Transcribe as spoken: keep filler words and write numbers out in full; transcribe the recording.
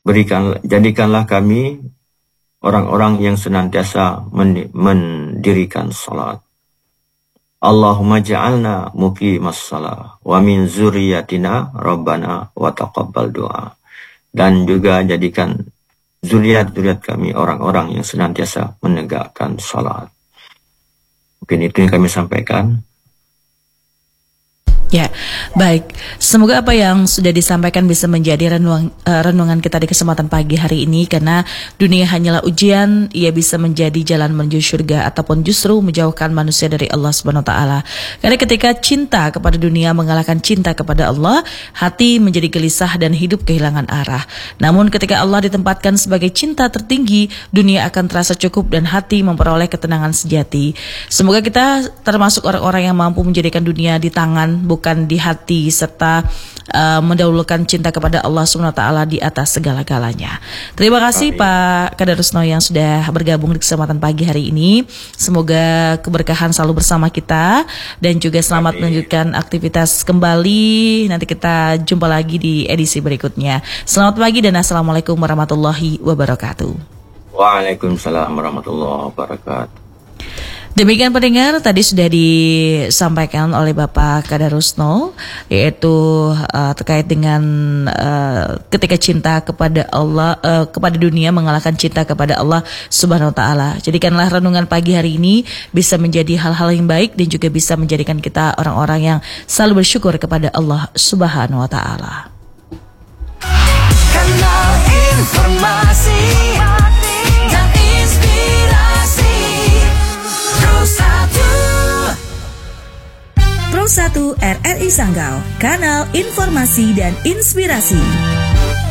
berikan jadikanlah kami orang-orang yang senantiasa men- mendirikan salat. Allahumma ja'alna muqimas shalah wa min zuriyatina rabbana wa taqabbal doa. Dan juga jadikan zuriat-zuriat kami orang-orang yang senantiasa menegakkan salat. Mungkin itu yang kami sampaikan. Ya, baik. Semoga apa yang sudah disampaikan bisa menjadi renung, uh, renungan kita di kesempatan pagi hari ini, karena dunia hanyalah ujian, ia bisa menjadi jalan menuju surga ataupun justru menjauhkan manusia dari Allah Subhanahu wa taala. Karena ketika cinta kepada dunia mengalahkan cinta kepada Allah, hati menjadi gelisah dan hidup kehilangan arah. Namun ketika Allah ditempatkan sebagai cinta tertinggi, dunia akan terasa cukup dan hati memperoleh ketenangan sejati. Semoga kita termasuk orang-orang yang mampu menjadikan dunia di tangan, bukan bukan di hati, serta uh, mendahulukan cinta kepada Allah subhanahu wa taala di atas segala-galanya. Terima kasih Amin. Pak Kadarusno yang sudah bergabung di kesempatan pagi hari ini. Semoga keberkahan selalu bersama kita dan juga selamat Amin. Melanjutkan aktivitas kembali. Nanti kita jumpa lagi di edisi berikutnya. Selamat pagi dan assalamualaikum warahmatullahi wabarakatuh. Waalaikumsalam warahmatullahi wabarakatuh. Demikian pendengar, tadi sudah disampaikan oleh Bapak Kadarusno, yaitu uh, terkait dengan uh, ketika cinta kepada Allah, uh, kepada dunia mengalahkan cinta kepada Allah Subhanahu wa taala. Jadikanlah renungan pagi hari ini bisa menjadi hal-hal yang baik dan juga bisa menjadikan kita orang-orang yang selalu bersyukur kepada Allah Subhanahu wa taala. Kanal informasi dan inspirasi Pro satu R R I Sanggau, kanal informasi dan inspirasi.